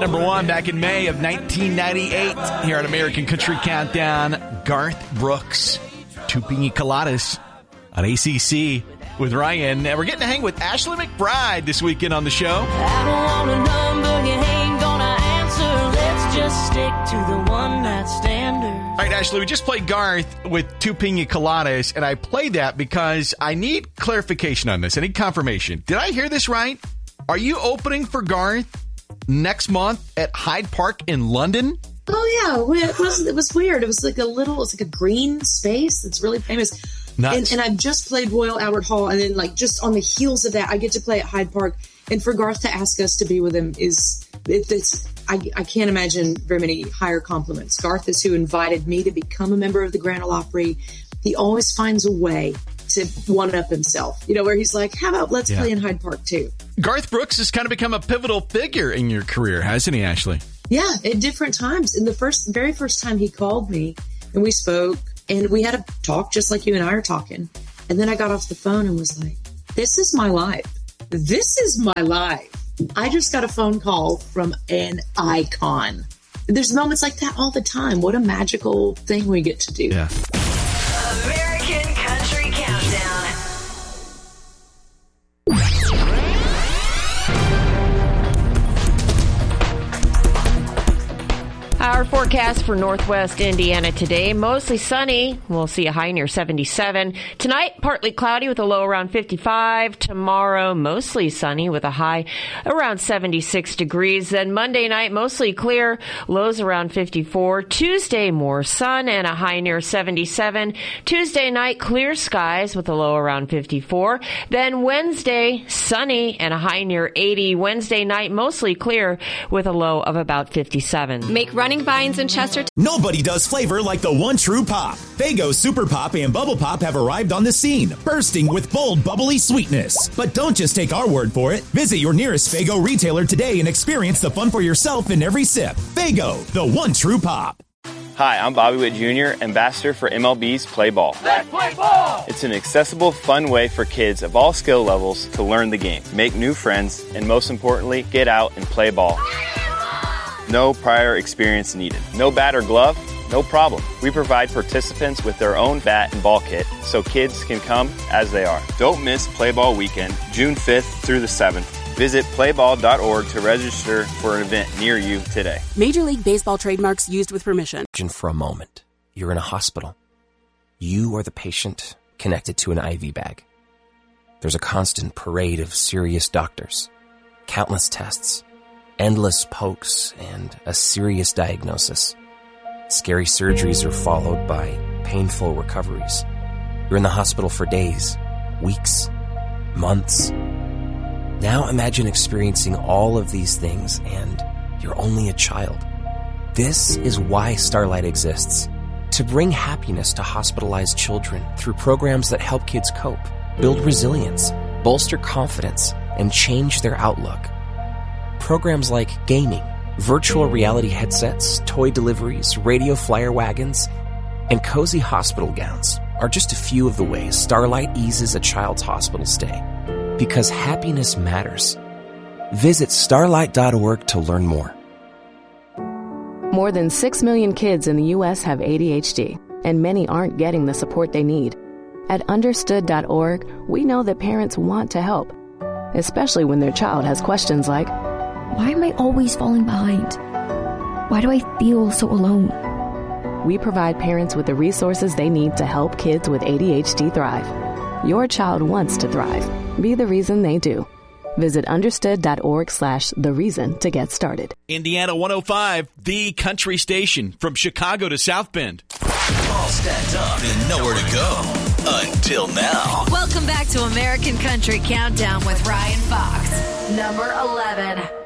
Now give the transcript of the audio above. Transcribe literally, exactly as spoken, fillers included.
number one back in May of nineteen ninety-eight here on American Country Countdown. Garth Brooks, Two Pina Coladas on A C C with Ryan. And we're getting to hang with Ashley McBryde this weekend on the show. I don't want a number you ain't gonna answer. Let's just stick to the one night standard. All right, Ashley, we just played Garth with Two Pina Coladas, and I played that because I need clarification on this. I need confirmation. Did I hear this right? Are you opening for Garth next month at Hyde Park in London? Oh, yeah. It was, it was weird. It was like a little, it's like a green space that's really famous. And, and I've just played Royal Albert Hall, and then like just on the heels of that, I get to play at Hyde Park. And for Garth to ask us to be with him is, it, it's, I, I can't imagine very many higher compliments. Garth is who invited me to become a member of the Grand Ole Opry. He always finds a way to one-up himself, you know, where he's like, how about let's yeah. play in Hyde Park too? Garth Brooks has kind of become a pivotal figure in your career, hasn't he, Ashley? Yeah, at different times. In the first, very first time he called me and we spoke and we had a talk just like you and I are talking. And then I got off the phone and was like, this is my life. This is my life. I just got a phone call from an icon. There's moments like that all the time. What a magical thing we get to do. Yeah. American Country Countdown. Our forecast for Northwest Indiana today, mostly sunny. We'll see a high near seventy-seven. Tonight, partly cloudy with a low around fifty-five. Tomorrow, mostly sunny with a high around seventy-six degrees. Then Monday night, mostly clear, lows around fifty-four. Tuesday, more sun and a high near seventy-seven. Tuesday night, clear skies with a low around fifty-four. Then Wednesday, sunny and a high near eighty. Wednesday night, mostly clear with a low of about fifty-seven. Make running vines in Chester. Nobody does flavor like the one true pop. Faygo Super Pop and Bubble Pop have arrived on the scene, bursting with bold, bubbly sweetness. But don't just take our word for it. Visit your nearest Faygo retailer today and experience the fun for yourself in every sip. Faygo, the one true pop. Hi, I'm Bobby Witt Junior, ambassador for M L B's Play Ball. Let's play ball! It's an accessible, fun way for kids of all skill levels to learn the game, make new friends, and most importantly, get out and play ball. No prior experience needed. No bat or glove? No problem. We provide participants with their own bat and ball kit so kids can come as they are. Don't miss Play Ball Weekend, June fifth through the seventh. Visit play ball dot org to register for an event near you today. Major League Baseball trademarks used with permission. For a moment, you're in a hospital. You are the patient connected to an I V bag. There's a constant parade of serious doctors, countless tests, endless pokes, and a serious diagnosis. Scary surgeries are followed by painful recoveries. You're in the hospital for days, weeks, months. Now imagine experiencing all of these things and you're only a child. This is why Starlight exists. To bring happiness to hospitalized children through programs that help kids cope, build resilience, bolster confidence, and change their outlook. Programs like gaming, virtual reality headsets, toy deliveries, radio flyer wagons, and cozy hospital gowns are just a few of the ways Starlight eases a child's hospital stay. Because happiness matters. Visit starlight dot org to learn more. More than six million kids in the U S have A D H D, and many aren't getting the support they need. At understood dot org, we know that parents want to help, especially when their child has questions like, why am I always falling behind? Why do I feel so alone? We provide parents with the resources they need to help kids with A D H D thrive. Your child wants to thrive. Be the reason they do. Visit understood dot org slash the reason to get started. Indiana one oh five, the country station from Chicago to South Bend. All stacked up and nowhere to go until now. Welcome back to American Country Countdown with Ryan Fox. Number eleven.